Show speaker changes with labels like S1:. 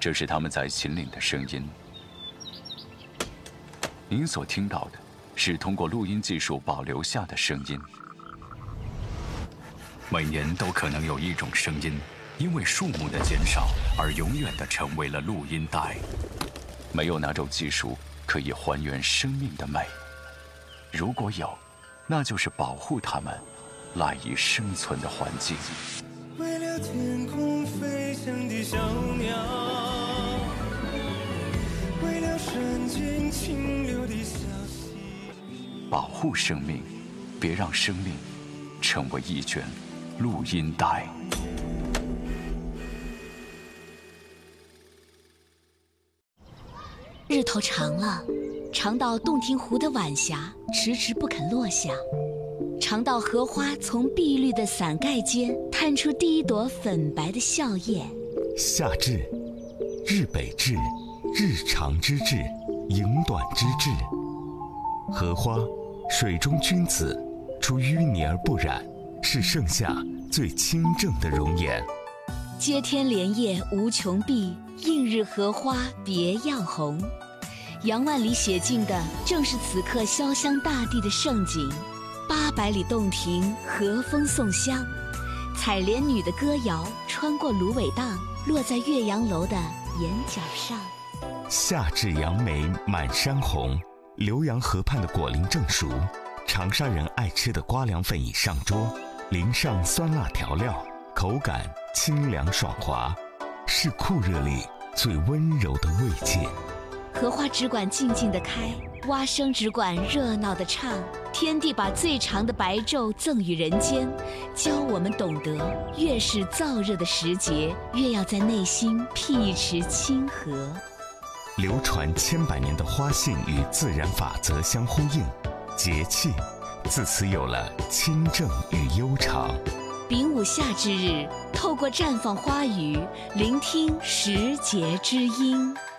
S1: 这是他们在秦岭的声音。您所听到的是通过录音技术保留下的声音。每年都可能有一种声音，因为数目的减少而永远地成为了录音带。没有哪种技术可以还原生命的美，如果有，那就是保护它们赖以生存的环境。
S2: 为了天空飞翔的小鸟，为了山间清流的小溪。
S1: 保护生命，别让生命成为一卷录音带。
S3: 日头长了，长到洞庭湖的晚霞迟迟不肯落下，长到荷花从碧绿的伞盖间探出第一朵粉白的笑靥。
S4: 夏至，日北至，日长之至，影短之至。荷花，水中君子，出淤泥而不染，是盛夏最清正的容颜。
S3: 接天莲叶无穷碧，映日荷花别样红。杨万里写尽的正是此刻潇湘大地的盛景。800里洞庭，和风送香，采莲女的歌谣穿过芦苇荡，落在岳阳楼的檐角上。
S4: 夏至杨梅满山红，浏阳河畔的果林正熟，长沙人爱吃的瓜凉粉已上桌，淋上酸辣调料，口感清凉爽滑，是酷热里最温柔的慰藉。
S3: 荷花只管静静地开，蛙声只管热闹地唱。天地把最长的白昼赠予人间，教我们懂得，越是燥热的时节，越要在内心辟持清和。
S4: 流传千百年的花信与自然法则相呼应，节气自此有了清正与悠长。
S3: 丙午夏至日，透过绽放花语，聆听时节之音。